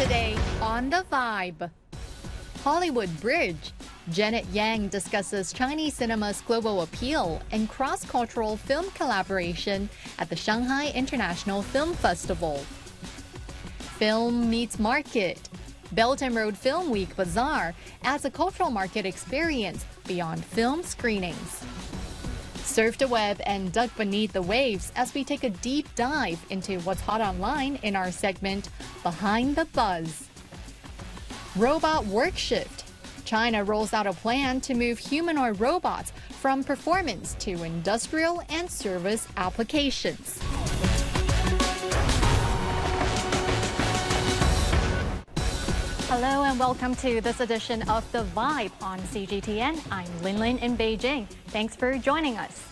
Today on The Vibe, Hollywood Bridge. Janet Yang discusses Chinese cinema's global appeal and cross-cultural film collaboration at the Shanghai International Film Festival. Film meets market. Belt and Road Film Week Bazaar adds a cultural market experience beyond film screenings. Surf the web and duck beneath the waves as we take a deep dive into what's hot online in our segment, Behind the Buzz. Robot Work Shift. China rolls out a plan to move humanoid robots from performance to industrial and service applications. Hello and welcome to this edition of The Vibe on CGTN. I'm Lin in Beijing. Thanks for joining us.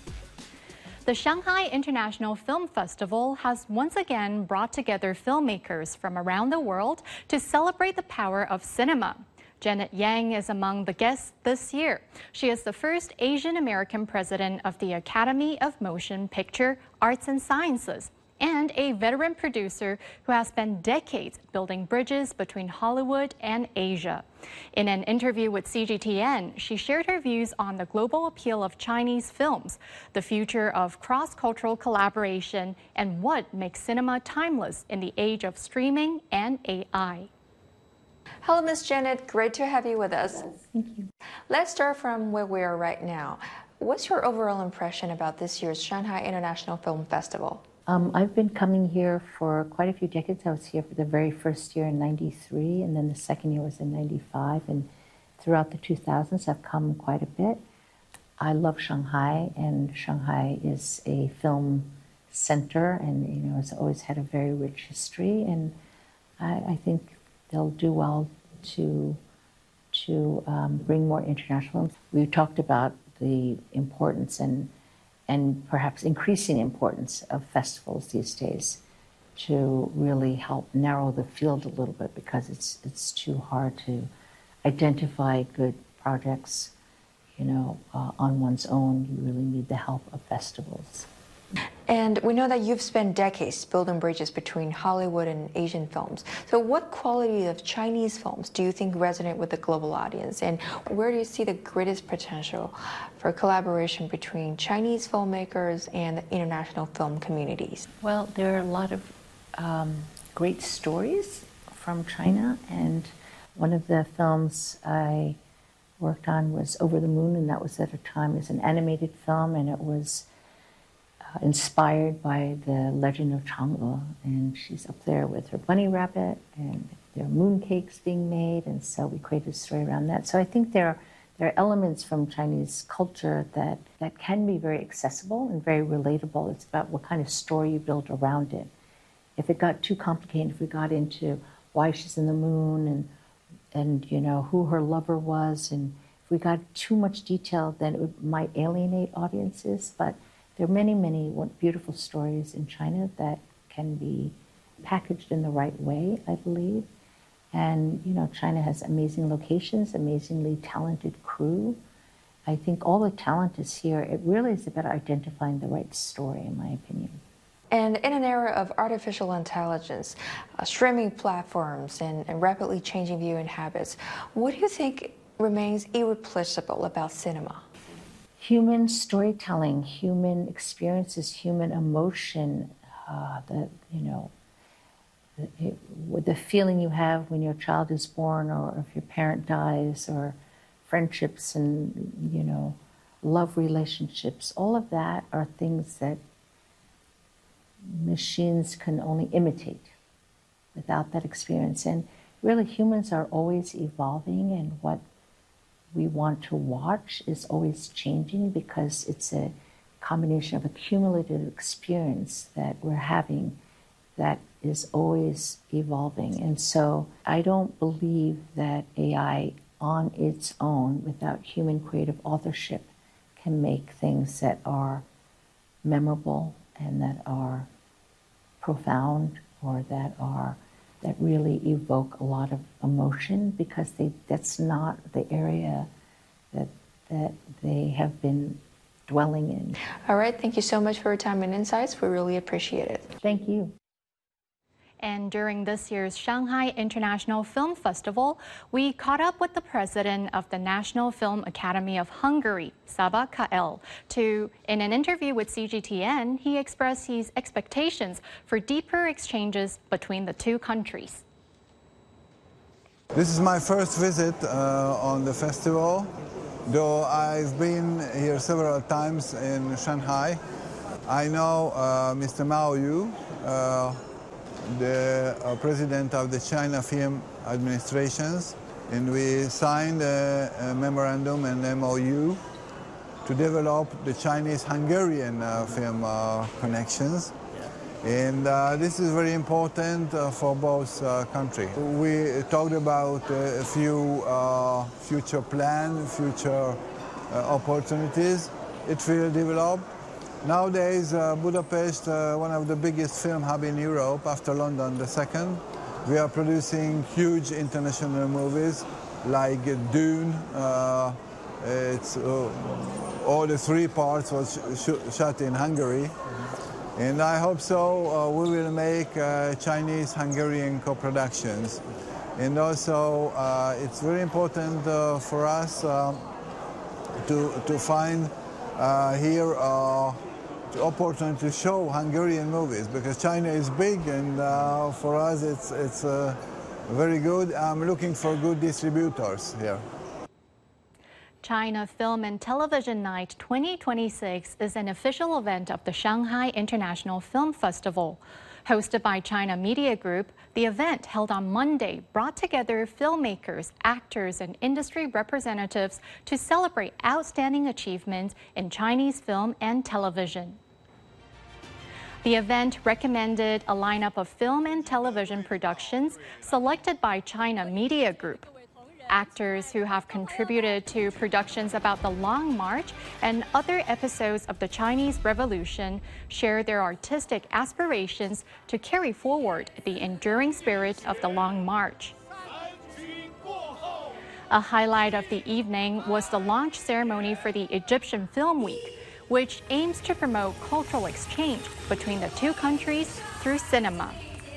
The Shanghai International Film Festival has once again brought together filmmakers from around the world to celebrate the power of cinema. Janet Yang is among the guests this year. She is the first Asian American president of the Academy of Motion Picture Arts and Sciences, and a veteran producer who has spent decades building bridges between Hollywood and Asia. In an interview with CGTN, she shared her views on the global appeal of Chinese films, the future of cross-cultural collaboration, and what makes cinema timeless in the age of streaming and AI. Hello, Ms. Janet. Great to have you with us. Yes, thank you. Let's start from where we are right now. What's your overall impression about this year's Shanghai International Film Festival? I've been coming here for quite a few decades. I was here for the very first year in '93, and then the second year was in '95. And throughout the 2000s, I've come quite a bit. I love Shanghai, and Shanghai is a film center, and it's always had a very rich history. And I think they'll do well to bring more international films. We talked about the importance and perhaps increasing importance of festivals these days to really help narrow the field a little bit, because it's too hard to identify good projects, on one's own. You really need the help of festivals. And we know that you've spent decades building bridges between Hollywood and Asian films. So what quality of Chinese films do you think resonate with the global audience? And where do you see the greatest potential for collaboration between Chinese filmmakers and the international film communities? Well, there are a lot of great stories from China. And one of the films I worked on was Over the Moon, and that was at a time as an animated film, and it was inspired by the legend of Chang'e, and she's up there with her bunny rabbit, and there are mooncakes being made, and so we created a story around that. So I think there are elements from Chinese culture that can be very accessible and very relatable. It's about what kind of story you build around it. If it got too complicated, if we got into why she's in the moon and who her lover was, and if we got too much detail, then it might alienate audiences. But there are many, many beautiful stories in China that can be packaged in the right way, I believe. And, China has amazing locations, amazingly talented crew. I think all the talent is here. It really is about identifying the right story, in my opinion. And in an era of artificial intelligence, streaming platforms, and rapidly changing viewing habits, what do you think remains irreplaceable about cinema? Human storytelling, human experiences, human emotion, the feeling you have when your child is born, or if your parent dies, or friendships and, love relationships, all of that are things that machines can only imitate without that experience. And really, humans are always evolving, and what we want to watch is always changing, because it's a combination of a cumulative experience that we're having that is always evolving. And so I don't believe that AI on its own, without human creative authorship, can make things that are memorable and that are profound, or that really evoke a lot of emotion, because that's not the area that they have been dwelling in. All right, thank you so much for your time and insights. We really appreciate it. Thank you. And during this year's Shanghai International Film Festival, we caught up with the president of the National Film Academy of Hungary, Csaba Kael. In an interview with CGTN, he expressed his expectations for deeper exchanges between the two countries. This is my first visit on the festival, though I've been here several times in Shanghai. I know Mr. Mao Yu, the president of the China Film Administrations, and we signed a memorandum and MOU to develop the Chinese-Hungarian film connections. And this is very important for both countries. We talked about a few future plans, future opportunities it will develop. Nowadays, Budapest, one of the biggest film hubs in Europe, after London, the second. We are producing huge international movies like Dune. It's all the three parts was shot in Hungary. And I hope so we will make Chinese-Hungarian co-productions. And also it's very important for us to find here the opportunity to show Hungarian movies, because China is big, and for us it's very good. I'm looking for good distributors here. China Film and Television Night 2026 is an official event of the Shanghai International Film Festival. Hosted by China Media Group, the event held on Monday brought together filmmakers, actors, and industry representatives to celebrate outstanding achievements in Chinese film and television. The event recommended a lineup of film and television productions selected by China Media Group. Actors who have contributed to productions about the Long March and other episodes of the Chinese Revolution share their artistic aspirations to carry forward the enduring spirit of the Long March. A highlight of the evening was the launch ceremony for the Egyptian Film Week, which aims to promote cultural exchange between the two countries through cinema.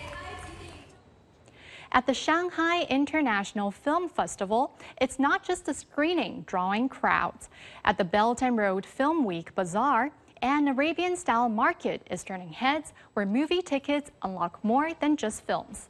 At the Shanghai International Film Festival, it's not just a screening drawing crowds. At the Belt and Road Film Week Bazaar, an Arabian-style market is turning heads where movie tickets unlock more than just films.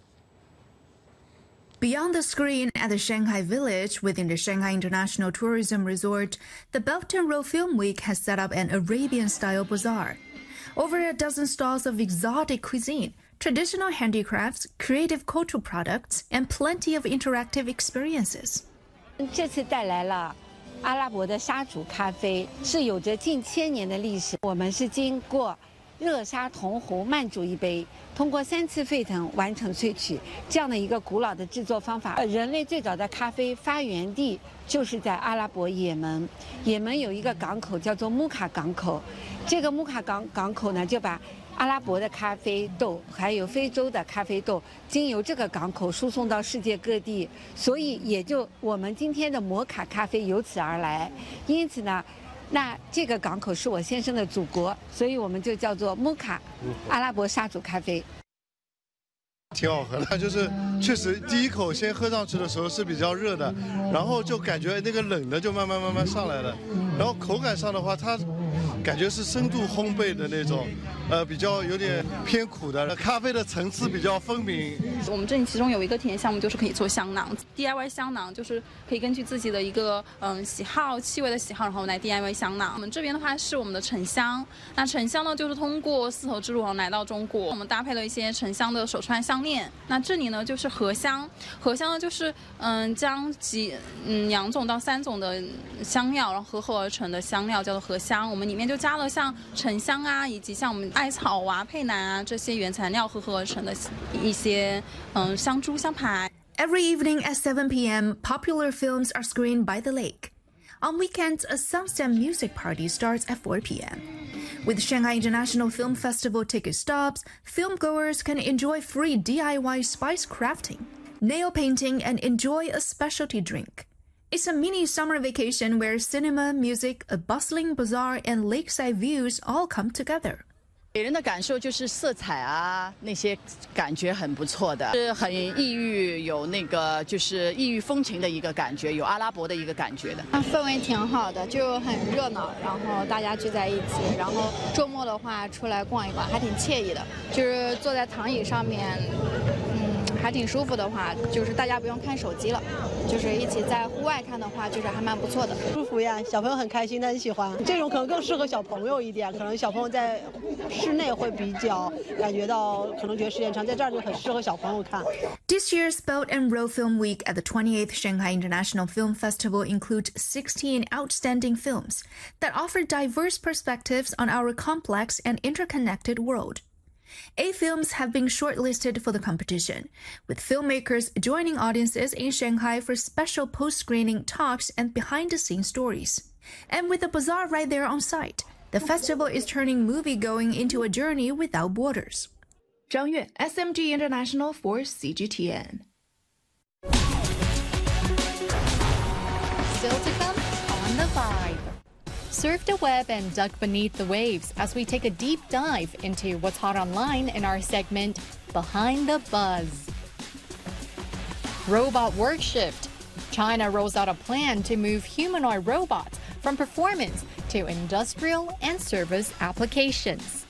Beyond the screen at the Shanghai Village within the Shanghai International Tourism Resort, the Belt and Road Film Week has set up an Arabian-style bazaar. Over a dozen stalls of exotic cuisine, traditional handicrafts, creative cultural products, and plenty of interactive experiences. 这次带来了阿拉伯的沙煮咖啡，是有着近1000年的历史。我们是经过热沙铜壶慢煮一杯，通过3次沸腾完成萃取，这样的一个古老的制作方法。人类最早的咖啡发源地就是在阿拉伯也门。也门有一个港口叫做穆卡港口，这个穆卡港口呢就把 阿拉伯的咖啡豆，还有非洲的咖啡豆，经由这个港口输送到世界各地，所以也就我们今天的摩卡咖啡由此而来。因此呢，那这个港口是我先生的祖国，所以我们就叫做穆卡阿拉伯沙煮咖啡。 挺好喝的，就是确实第一口先喝上去的时候是比较热的，然后就感觉那个冷的就慢慢上来了，然后口感上的话，它感觉是深度烘焙的那种，比较有点偏苦的，咖啡的层次比较分明。 我们这里其中有一个体验项目，就是可以做香囊 ，DIY 香囊，就是可以根据自己的一个喜好、气味的喜好，然后来 DIY 香囊。我们这边的话是我们的沉香，那沉香呢就是通过丝绸之路来到中国，我们搭配了一些沉香的手串项链。那这里呢就是荷香，荷香呢就是将2种到3种的香料，然后合合而成的香料叫做荷香。我们里面就加了像沉香啊，以及像我们艾草啊、佩兰啊这些原材料合合而成的一些香珠、香牌。 Every evening at 7 p.m., popular films are screened by the lake. On weekends, a sunset music party starts at 4 p.m. With Shanghai International Film Festival ticket stubs, filmgoers can enjoy free DIY spice crafting, nail painting, and enjoy a specialty drink. It's a mini summer vacation where cinema, music, a bustling bazaar, and lakeside views all come together. 给人的感受就是色彩啊，那些感觉很不错的，是很异域，有那个就是异域风情的一个感觉，有阿拉伯的一个感觉的。 氛围挺好的，就很热闹，然后大家聚在一起，然后周末的话出来逛一逛，还挺惬意的。就是坐在躺椅上面，还挺舒服的话，就是大家不用看手机了，就是一起在户外看的话，就是还蛮不错的。 舒服呀，小朋友很开心，他很喜欢。这种可能更适合小朋友一点，可能小朋友在室内会比较感觉到，可能觉得时间长，在这儿就很适合小朋友看。 This year's Belt and Road Film Week at the 28th Shanghai International Film Festival includes 16 outstanding films that offer diverse perspectives on our complex and interconnected world. 8 films have been shortlisted for the competition, with filmmakers joining audiences in Shanghai for special post-screening talks and behind-the-scenes stories. And with a bazaar right there on site, the festival is turning movie-going into a journey without borders. 张悦 SMG International for CGTN. Still to come on The Vibe. Surf the web and duck beneath the waves as we take a deep dive into what's hot online in our segment, Behind the Buzz. Robot Work Shift. China rolls out a plan to move humanoid robots from performance to industrial and service applications.